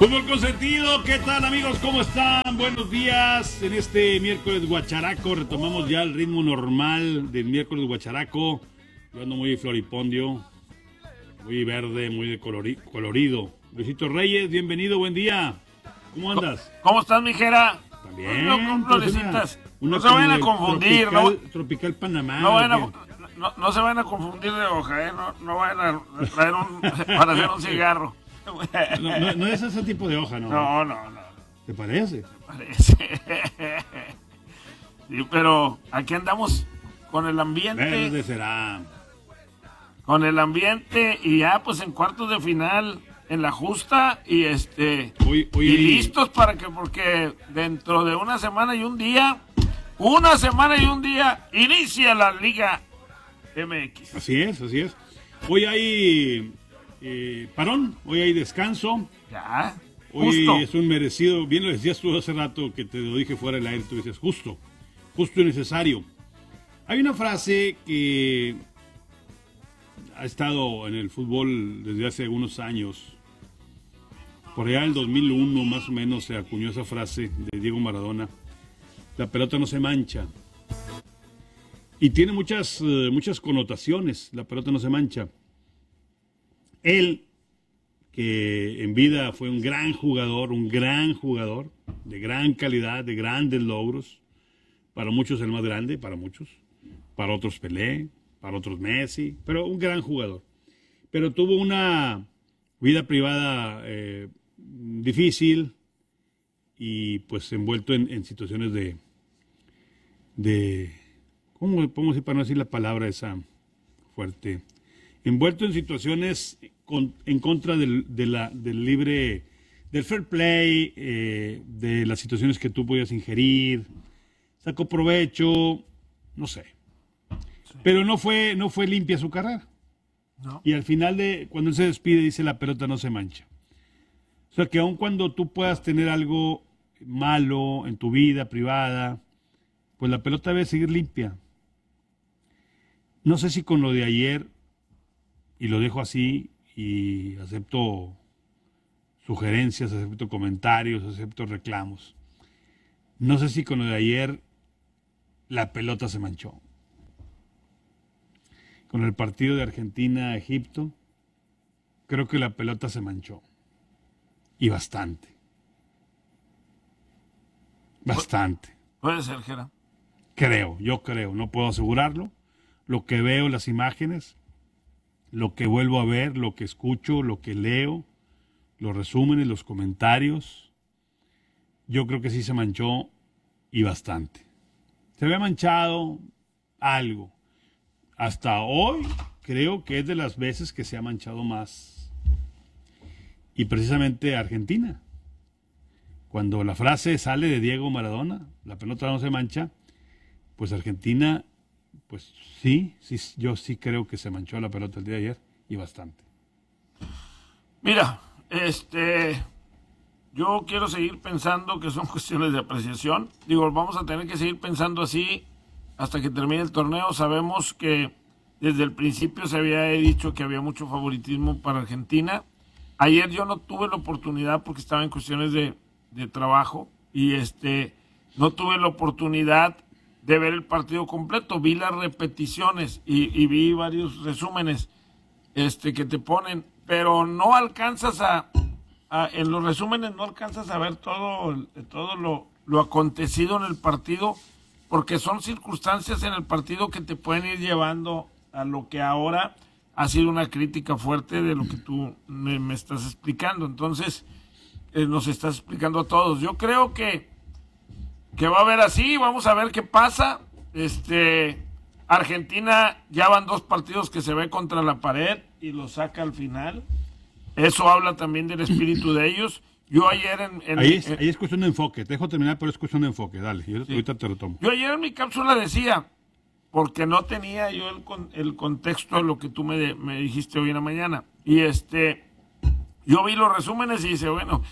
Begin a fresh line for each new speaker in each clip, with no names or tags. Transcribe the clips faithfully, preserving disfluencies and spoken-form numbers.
Fútbol Consentido, ¿qué tal amigos? ¿Cómo están? Buenos días. En este miércoles guacharaco retomamos ya el ritmo normal del miércoles guacharaco. Yo ando muy floripondio, muy verde, muy de colori- colorido. Luisito Reyes, bienvenido, buen día. ¿Cómo andas?
¿Cómo estás, mijera?
También.
No, con florecitas.
Una, una
no se vayan a
como de
confundir,
tropical,
¿no?
Tropical Panamá.
No, vayan a,
¿o qué?
no, no se vayan a confundir de hoja, ¿eh? No, no vayan a traer un, para hacer un cigarro.
No, no, no es ese tipo de hoja, ¿no?
No, no, no.
¿Te parece?
Parece. Sí, pero aquí andamos con el ambiente.
Verde será.
Con el ambiente y ya pues en cuartos de final en la justa y este
Hoy, hoy,
y listos para que porque dentro de una semana y un día, una semana y un día inicia la Liga M X.
Así es, así es. Hoy hay eh, parón, hoy hay descanso.
Ya.
Hoy
Justo.
es un merecido, bien lo decías tú hace rato que te lo dije fuera del aire, tú dices justo, justo y necesario. Hay una frase que ha estado en el fútbol desde hace algunos años. Por allá en el dos mil uno más o menos se acuñó esa frase de Diego Maradona. La pelota no se mancha. Y tiene muchas, eh, muchas connotaciones. La pelota no se mancha. Él, que en vida fue un gran jugador, un gran jugador, de gran calidad, de grandes logros. Para muchos el más grande, para muchos. Para otros Pelé, para otros Messi, pero un gran jugador. Pero tuvo una vida privada eh, difícil y pues envuelto en, en situaciones de, de, ¿cómo podemos decir para no decir la palabra esa fuerte? Envuelto en situaciones con, en contra del, de la, del libre, del fair play, eh, de las situaciones que tú podías ingerir, sacó provecho, no sé. Pero no fue, no fue limpia su carrera.
No.
Y al final de, cuando él se despide, dice la pelota no se mancha. O sea que aun cuando tú puedas tener algo malo en tu vida privada, pues la pelota debe seguir limpia. No sé si con lo de ayer, y lo dejo así, y acepto sugerencias, acepto comentarios, acepto reclamos. No sé si con lo de ayer la pelota se manchó. Con el partido de Argentina-Egipto, creo que la pelota se manchó. Y bastante. Bastante.
Puede ser, Jera.
Creo, yo creo, no puedo asegurarlo. Lo que veo, las imágenes, lo que vuelvo a ver, lo que escucho, lo que leo, los resúmenes, los comentarios, yo creo que sí se manchó y bastante. Se había manchado algo. Hasta hoy creo que es de las veces que se ha manchado más. Y precisamente Argentina. Cuando la frase sale de Diego Maradona, la pelota no se mancha, pues Argentina, pues sí, sí, yo sí creo que se manchó la pelota el día de ayer y bastante.
Mira, este, yo quiero seguir pensando que son cuestiones de apreciación. Digo, vamos a tener que seguir pensando así hasta que termine el torneo. Sabemos que desde el principio se había dicho que había mucho favoritismo para Argentina. Ayer yo no tuve la oportunidad porque estaba en cuestiones de, de trabajo y este no tuve la oportunidad de ver el partido completo. Vi las repeticiones y, y vi varios resúmenes este, que te ponen, pero no alcanzas a, a en los resúmenes no alcanzas a ver todo, todo lo, lo acontecido en el partido, porque son circunstancias en el partido que te pueden ir llevando a lo que ahora ha sido una crítica fuerte de lo que tú me, me estás explicando. Entonces, eh, nos estás explicando a todos. Yo creo que, que va a haber así, vamos a ver qué pasa. Este, Argentina ya van dos partidos que se ve contra la pared y lo saca al final. Eso habla también del espíritu de ellos. Yo ayer en... en
ahí, es,
en,
ahí es cuestión de enfoque. Te dejo terminar, pero es cuestión de enfoque. Dale, yo, sí. Ahorita te lo tomo.
Yo ayer en mi cápsula decía, porque no tenía yo el, el contexto de lo que tú me, me dijiste hoy en la mañana. Y este, yo vi los resúmenes y dice, bueno,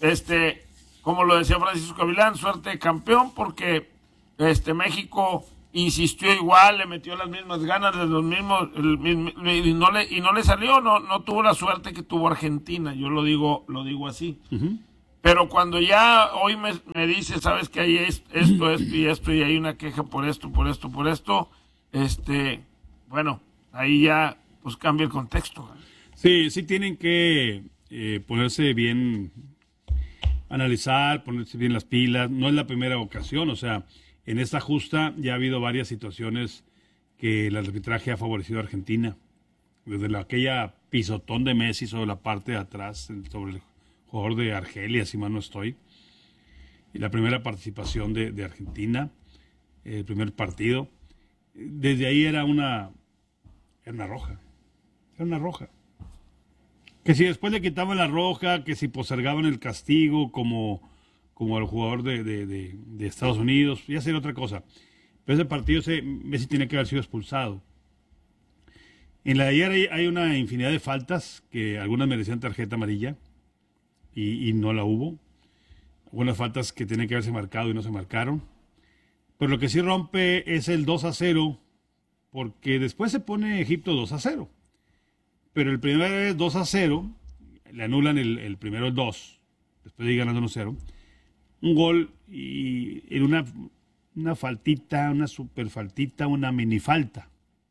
este, como lo decía Francisco Gavilán, suerte de campeón, porque este México insistió igual, le metió las mismas ganas, de los mismos, el, y, no le, y no le salió, no, no tuvo la suerte que tuvo Argentina, yo lo digo, lo digo así. Uh-huh. Pero cuando ya hoy me, me dice, sabes que hay esto, esto, esto y esto, y hay una queja por esto, por esto, por esto, este, bueno, ahí ya pues cambia el contexto.
Sí, sí tienen que eh, ponerse bien, analizar, ponerse bien las pilas. No es la primera ocasión, o sea, en esta justa ya ha habido varias situaciones que el arbitraje ha favorecido a Argentina. Desde la, aquella pisotón de Messi sobre la parte de atrás, sobre el jugador de Argelia, si mal no estoy. Y la primera participación de, de Argentina, el primer partido. Desde ahí era una, era una roja. Era una roja. Que si después le quitaban la roja, que si postergaban el castigo como, como al jugador de, de, de, de Estados Unidos, ya sería otra cosa. Pero ese partido ese, Messi tiene que haber sido expulsado. En la de ayer hay, hay una infinidad de faltas que algunas merecían tarjeta amarilla y, y no la hubo. Algunas faltas que tienen que haberse marcado y no se marcaron. Pero lo que sí rompe es el dos a cero, porque después se pone Egipto dos a cero. Pero el primero es dos a cero, le anulan el, el primero el dos, después de ir ganando uno a cero. Un gol y en una, una faltita, una super faltita, una mini falta,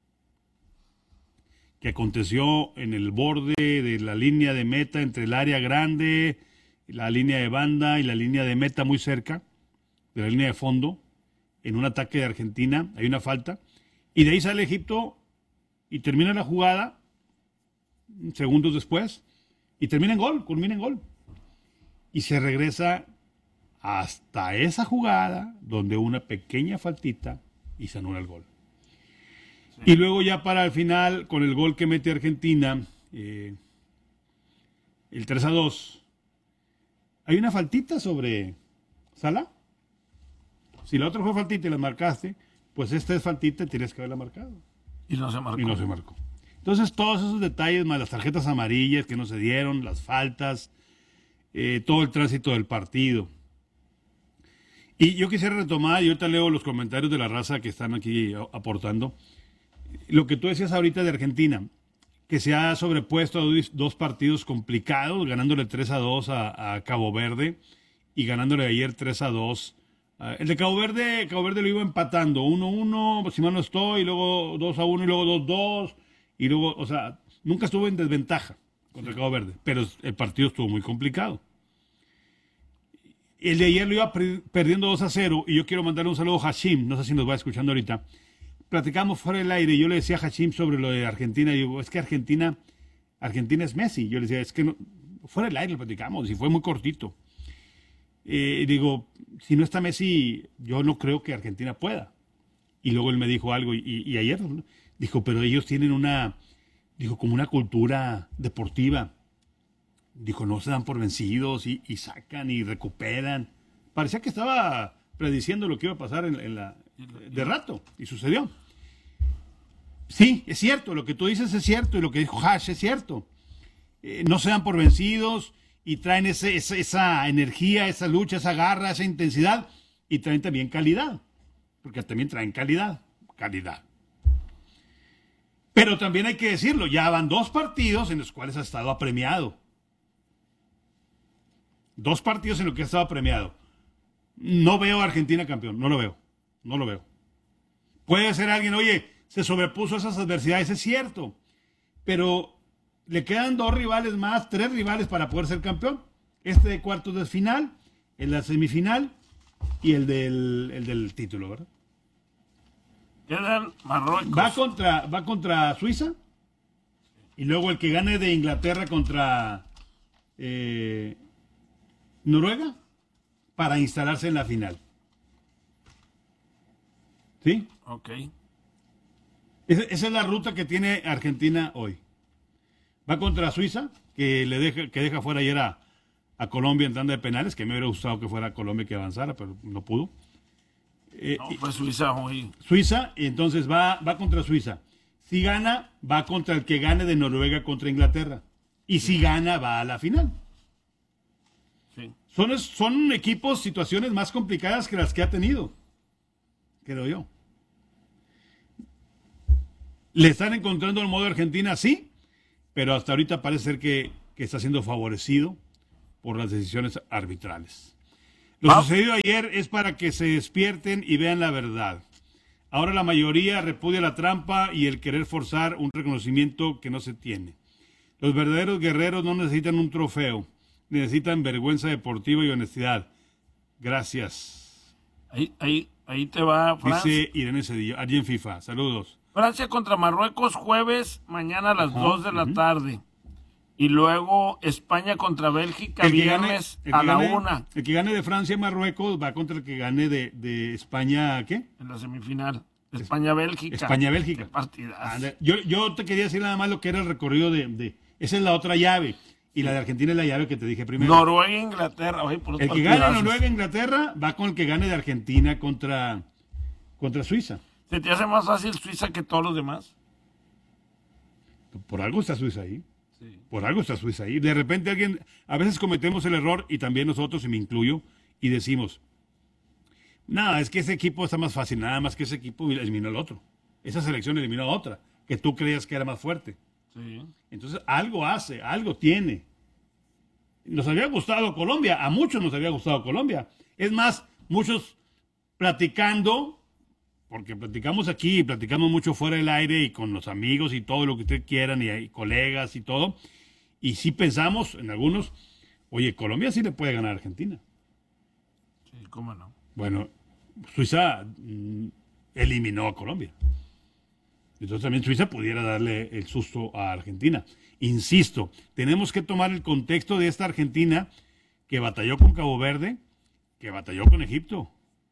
que aconteció en el borde de la línea de meta, entre el área grande, la línea de banda y la línea de meta muy cerca, de la línea de fondo, en un ataque de Argentina, hay una falta, y de ahí sale Egipto y termina la jugada segundos después, y termina en gol, culmina en gol. Y se regresa hasta esa jugada, donde una pequeña faltita y se anula el gol. Sí. Y luego ya para el final, con el gol que mete Argentina, eh, el tres a dos, hay una faltita sobre Salah. Si la otra fue faltita y la marcaste, pues esta es faltita y tienes que haberla marcado.
Y no se marcó.
Y no se marcó. Entonces, todos esos detalles, más las tarjetas amarillas que no se dieron, las faltas, eh, todo el tránsito del partido. Y yo quisiera retomar, y ahorita leo los comentarios de la raza que están aquí aportando, lo que tú decías ahorita de Argentina, que se ha sobrepuesto a dos partidos complicados, ganándole tres a dos a, a Cabo Verde y ganándole ayer tres a dos. El de Cabo Verde, Cabo Verde lo iba empatando, uno a uno, si mal no estoy, y luego dos a uno, y luego dos a dos. Y luego, o sea, nunca estuvo en desventaja contra Cabo Verde, pero el partido estuvo muy complicado. El de ayer lo iba perdiendo dos a cero, y yo quiero mandarle un saludo a Hashim, no sé si nos va escuchando ahorita. Platicamos fuera del aire, y yo le decía a Hashim sobre lo de Argentina, y digo, es que Argentina, Argentina es Messi. Yo le decía, es que no, fuera del aire lo platicamos, y fue muy cortito. Eh, digo, si no está Messi, yo no creo que Argentina pueda. Y luego él me dijo algo, y, y ayer... Dijo, pero ellos tienen una, dijo, como una cultura deportiva. Dijo, no se dan por vencidos y, y sacan y recuperan. Parecía que estaba prediciendo lo que iba a pasar en, en la, de rato, y sucedió. Sí, es cierto, lo que tú dices es cierto, y lo que dijo Hash es cierto. Eh, no se dan por vencidos y traen ese, esa, esa energía, esa lucha, esa garra, esa intensidad, y traen también calidad, porque también traen calidad, calidad. Pero también hay que decirlo, ya van dos partidos en los cuales ha estado apremiado. Dos partidos en los que ha estado apremiado. No veo a Argentina campeón, no lo veo, no lo veo. Puede ser alguien, oye, se sobrepuso a esas adversidades, es cierto, pero le quedan dos rivales más, tres rivales para poder ser campeón. Este de cuartos de final, el de la semifinal y el del, el del título, ¿verdad?
Quedan Marruecos.
Va contra, va contra Suiza. Y luego el que gane de Inglaterra contra eh, Noruega para instalarse en la final. ¿Sí?
Ok.
Esa, esa es la ruta que tiene Argentina hoy. Va contra Suiza, que le deja, que deja fuera ayer a, a Colombia en tanda de penales, que me hubiera gustado que fuera Colombia que avanzara, pero no pudo.
Eh, no, pues Suiza hoy.
Suiza, y entonces va, va contra Suiza. Si gana, va contra el que gane de Noruega contra Inglaterra. Y si gana, va a la final.
Sí.
Son, son equipos, situaciones más complicadas que las que ha tenido, creo yo. Le están encontrando el modo de Argentina, sí, pero hasta ahorita parece ser que, que está siendo favorecido por las decisiones arbitrales. Lo ah. sucedido ayer es para que se despierten y vean la verdad. Ahora la mayoría repudia la trampa y el querer forzar un reconocimiento que no se tiene. Los verdaderos guerreros no necesitan un trofeo, necesitan vergüenza deportiva y honestidad. Gracias.
Ahí, ahí, ahí te va, Francia.
Dice Irene Cedillo, allí en FIFA. Saludos.
Francia contra Marruecos jueves, mañana a las dos de la uh-huh. tarde. Y luego España contra Bélgica, el viernes gane, a la
gane,
una.
El que gane de Francia y Marruecos va contra el que gane de, de España, ¿qué?
En la semifinal. España-Bélgica.
España-Bélgica. Yo, yo te quería decir nada más lo que era el recorrido de, de... Esa es la otra llave. Y la de Argentina es la llave que te dije primero.
Noruega-Inglaterra.
El que gane Noruega-Inglaterra va con el que gane de Argentina contra, contra Suiza.
¿Se te hace más fácil Suiza que todos los demás?
Por algo está Suiza ahí. Sí. Por algo está Suiza ahí. De repente alguien, a veces cometemos el error, y también nosotros, y me incluyo, y decimos, nada, es que ese equipo está más fácil, nada más que ese equipo eliminó al otro. Esa selección eliminó a otra, que tú creías que era más fuerte.
Sí.
Entonces, algo hace, algo tiene. Nos había gustado Colombia, a muchos nos había gustado Colombia. Es más, muchos platicando, porque platicamos aquí y platicamos mucho fuera del aire y con los amigos y todo lo que ustedes quieran y, y colegas y todo. Y sí pensamos en algunos, oye, Colombia sí le puede ganar a Argentina.
Sí, cómo no.
Bueno, Suiza mm, eliminó a Colombia. Entonces también Suiza pudiera darle el susto a Argentina. Insisto, tenemos que tomar el contexto de esta Argentina que batalló con Cabo Verde, que batalló con Egipto.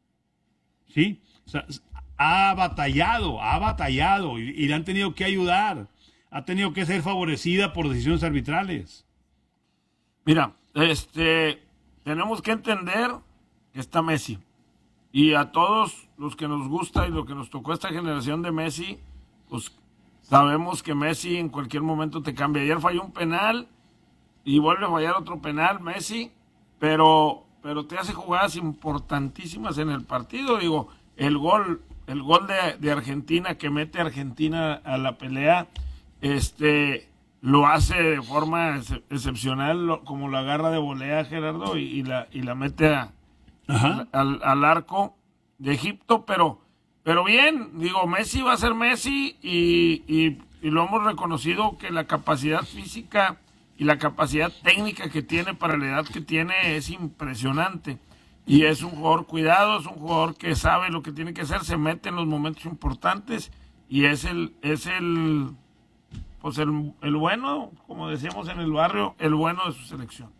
¿Sí? O sea, ha batallado, ha batallado y, y le han tenido que ayudar. Ha tenido que ser favorecida por decisiones arbitrales.
Mira, este, tenemos que entender que está Messi. Y a todos los que nos gusta y lo que nos tocó esta generación de Messi, pues sabemos que Messi en cualquier momento te cambia. Ayer falló un penal y vuelve a fallar otro penal Messi, pero, pero te hace jugadas importantísimas en el partido. Digo, el gol, el gol de, de Argentina que mete a Argentina a la pelea, este, lo hace de forma ex- excepcional, lo, como la agarra de volea Gerardo y, y, la, y la mete a, al, al, al arco de Egipto, pero... Pero bien, digo, Messi va a ser Messi y, y, y lo hemos reconocido que la capacidad física y la capacidad técnica que tiene para la edad que tiene es impresionante. Y es un jugador cuidado, es un jugador que sabe lo que tiene que hacer, se mete en los momentos importantes y es el, es el, pues el, el bueno, como decíamos en el barrio, el bueno de su selección.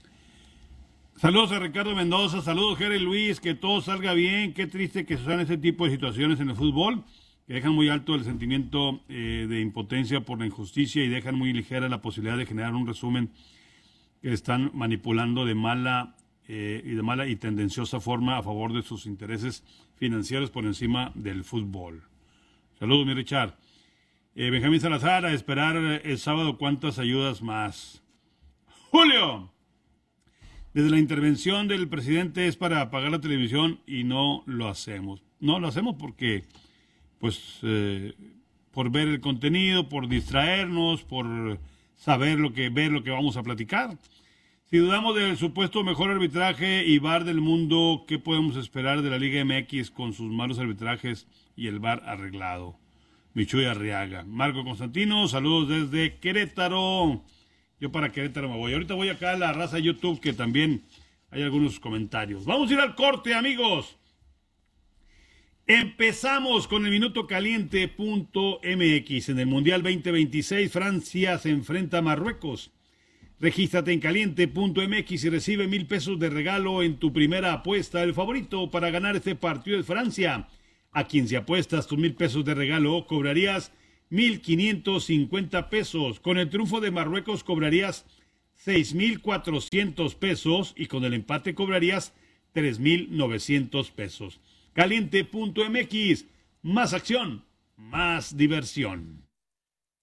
Saludos a Ricardo Mendoza, saludos Jerry Luis, que todo salga bien. Qué triste que sean ese tipo de situaciones en el fútbol, que dejan muy alto el sentimiento eh, de impotencia por la injusticia y dejan muy ligera la posibilidad de generar un resumen que están manipulando de mala eh, y de mala y tendenciosa forma a favor de sus intereses financieros por encima del fútbol. Saludos, mi Richard. Eh, Benjamín Salazar, a esperar el sábado cuántas ayudas más. Julio. Desde la intervención del presidente es para apagar la televisión y no lo hacemos. No lo hacemos porque, pues, eh, por ver el contenido, por distraernos, por saber lo que, ver lo que vamos a platicar. Si dudamos del supuesto mejor arbitraje y V A R del mundo, ¿qué podemos esperar de la Liga M X con sus malos arbitrajes y el V A R arreglado? Michuy Arriaga. Marco Constantino, saludos desde Querétaro. Yo para Querétaro me voy. Ahorita voy acá a la raza de YouTube, que también hay algunos comentarios. Vamos a ir al corte, amigos. Empezamos con el minuto caliente punto m x. En el Mundial veinte veintiséis, Francia se enfrenta a Marruecos. Regístrate en caliente punto m x y recibe mil pesos de regalo en tu primera apuesta. El favorito para ganar este partido es Francia. A quien si apuestas tus mil pesos de regalo, cobrarías mil quinientos cincuenta pesos. Con el triunfo de Marruecos cobrarías seis mil cuatrocientos pesos y con el empate cobrarías tres mil novecientos pesos. caliente punto m x, más acción, más diversión.